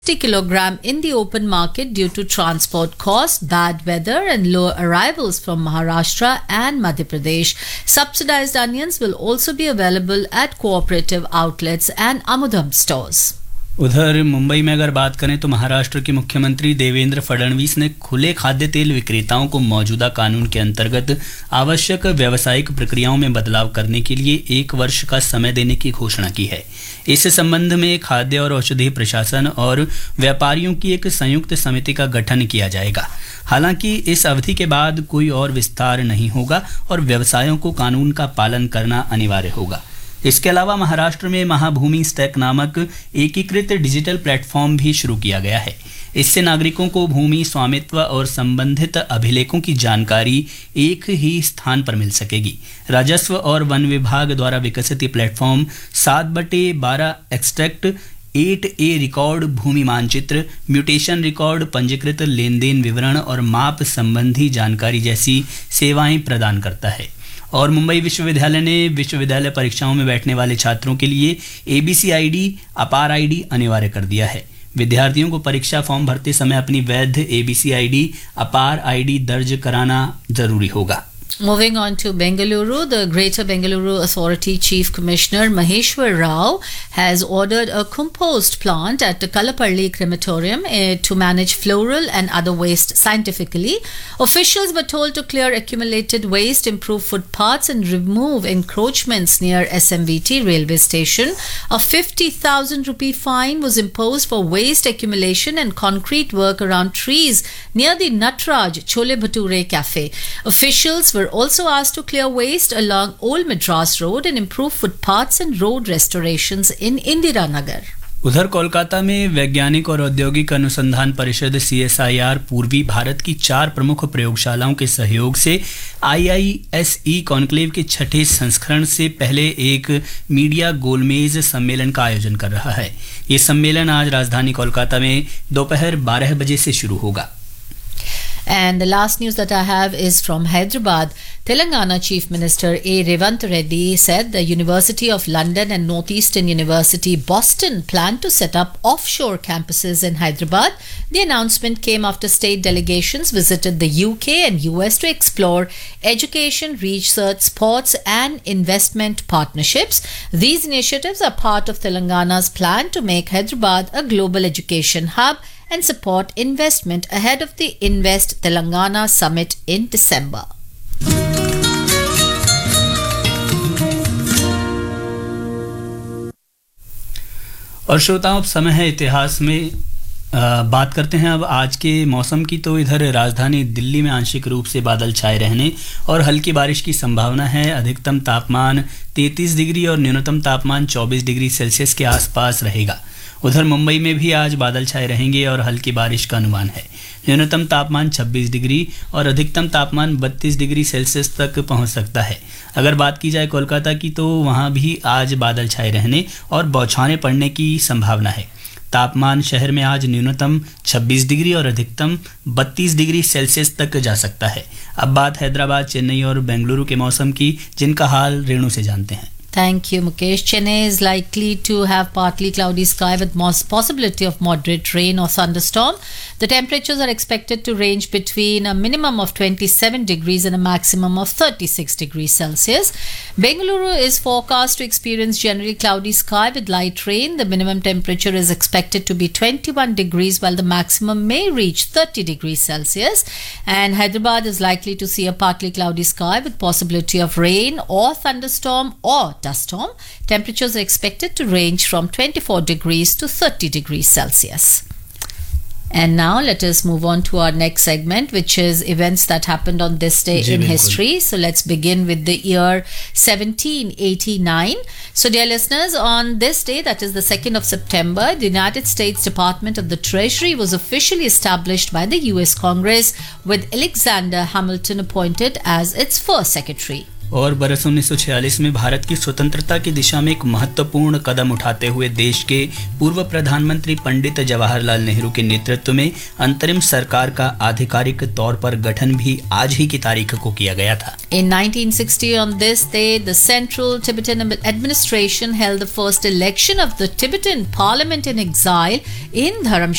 kilogram in the open market due to transport costs, bad weather and low arrivals from Maharashtra and Madhya Pradesh. Subsidized onions will also be available at cooperative outlets and Amudam stores. उधर मुंबई में अगर बात करें तो महाराष्ट्र के मुख्यमंत्री देवेंद्र फडणवीस ने खुले खाद्य तेल विक्रेताओं को मौजूदा कानून के अंतर्गत आवश्यक व्यावसायिक प्रक्रियाओं में बदलाव करने के लिए 1 वर्ष का समय देने की घोषणा की है। इस संबंध में खाद्य और औषधि प्रशासन और व्यापारियों की एक संयुक्त समिति का गठन किया जाएगा। हालांकि इस अवधि के बाद कोई और विस्तार नहीं होगा और व्यवसायों को कानून का पालन करना अनिवार्य होगा। इसके अलावा महाराष्ट्र में महाभूमि स्टैक नामक एकीकृत डिजिटल प्लेटफॉर्म भी शुरू किया गया है। इससे नागरिकों को भूमि स्वामित्व और संबंधित अभिलेखों की जानकारी एक ही स्थान पर मिल सकेगी। राजस्व और वन विभाग द्वारा विकसित ये प्लेटफॉर्म 7/12 एक्सट्रैक्ट 8A रिकॉर्ड, भूमि मानचित्र, म्यूटेशन रिकॉर्ड, पंजीकृत लेन देन विवरण और माप संबंधी जानकारी जैसी सेवाएं प्रदान करता है। और मुंबई विश्वविद्यालय ने विश्वविद्यालय परीक्षाओं में बैठने वाले छात्रों के लिए ABC ID, अपार ID अनिवार्य कर दिया है। विद्यार्थियों को परीक्षा फॉर्म भरते समय अपनी वैध ABC ID, अपार ID दर्ज कराना जरूरी होगा। Moving on to Bengaluru, the Greater Bengaluru Authority Chief Commissioner Maheshwar Rao has ordered a compost plant at the Kalapalli Crematorium to manage floral and other waste scientifically. Officials were told to clear accumulated waste, improve footpaths and remove encroachments near SMVT railway station. A 50,000 rupee fine was imposed for waste accumulation and concrete work around trees near the Natraj Chole Bhature Cafe. Officials were also asked to clear waste along Old Madras Road and improve footpaths and road restorations in Indira Nagar. उधर कोलकाता में वैज्ञानिक और औद्योगिक अनुसंधान परिषद CSIR पूर्वी भारत की 4 प्रमुख प्रयोगशालाओं के सहयोग से IISE कॉन्क्लेव के 6ठे संस्करण से पहले एक मीडिया गोलमेज सम्मेलन का आयोजन कर रहा है। ये सम्मेलन आज राजधानी कोलकाता में दोपहर 12 बजे से शुरू होगा। And the last news that I have is from Hyderabad. Telangana Chief Minister A. Revant Reddy said the University of London and Northeastern University Boston plan to set up offshore campuses in Hyderabad. The announcement came after state delegations visited the UK and US to explore education, research, sports and investment partnerships. These initiatives are part of Telangana's plan to make Hyderabad a global education hub and support investment ahead of the Invest Telangana Summit in December. और श्रोताओं, अब समय है इतिहास में बात करते हैं अब आज के मौसम की। तो इधर राजधानी दिल्ली में आंशिक रूप से बादल छाए रहने और हल्की बारिश की संभावना है। अधिकतम तापमान 33 डिग्री और न्यूनतम तापमान 24 डिग्री सेल्सियस के आसपास रहेगा। उधर मुंबई में भी आज बादल छाए रहेंगे और हल्की बारिश का अनुमान है। न्यूनतम तापमान 26 डिग्री और अधिकतम तापमान 32 डिग्री सेल्सियस तक पहुंच सकता है। अगर बात की जाए कोलकाता की तो वहां भी आज बादल छाए रहने और बौछारें पड़ने की संभावना है। तापमान शहर में आज न्यूनतम 26 डिग्री और अधिकतम 32 डिग्री सेल्सियस तक जा सकता है। अब बात हैदराबाद, चेन्नई और बेंगलुरु के मौसम की, जिनका हाल रेणु से जानते हैं। Thank you, Mukesh. Chennai is likely to have partly cloudy sky with possibility of moderate rain or thunderstorm. The temperatures are expected to range between a minimum of 27 degrees and a maximum of 36 degrees Celsius. Bengaluru is forecast to experience generally cloudy sky with light rain. The minimum temperature is expected to be 21 degrees while the maximum may reach 30 degrees Celsius. And Hyderabad is likely to see a partly cloudy sky with possibility of rain or thunderstorm or dust storm. Temperatures are expected to range from 24 degrees to 30 degrees Celsius. And now let us move on to our next segment, which is events that happened on this day in history. So let's begin with the year 1789. So dear listeners, on this day, that is the 2nd of September, the United States Department of the Treasury was officially established by the US Congress, with Alexander Hamilton appointed as its first secretary. और बरस 1946 में भारत की स्वतंत्रता की दिशा में एक महत्वपूर्ण कदम उठाते हुए देश के पूर्व प्रधानमंत्री पंडित जवाहरलाल नेहरू के नेतृत्व में अंतरिम सरकार का आधिकारिक तौर पर गठन भी आज ही की तारीख को किया गया था। In 1960, on this day, the Central Tibetan Administration held the first election of the Tibetan Parliament in exile in Dharamshala.